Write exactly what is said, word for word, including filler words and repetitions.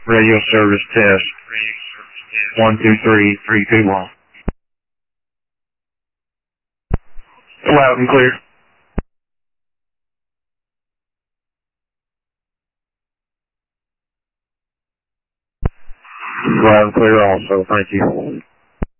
Radio service test. One, two, three, three, two, one. Loud and clear. Loud and clear also, thank you.